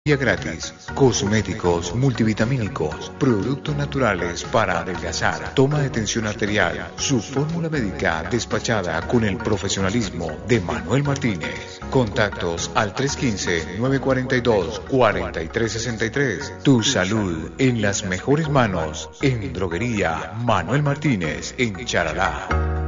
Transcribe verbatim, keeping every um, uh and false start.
Día gratis, cosméticos multivitamínicos, productos naturales para adelgazar, toma de tensión arterial, su fórmula médica despachada con el profesionalismo de Manuel Martínez. Contactos al tres uno cinco, nueve cuatro dos, cuatro tres seis tres. Tu salud en las mejores manos en Droguería Manuel Martínez en Charalá.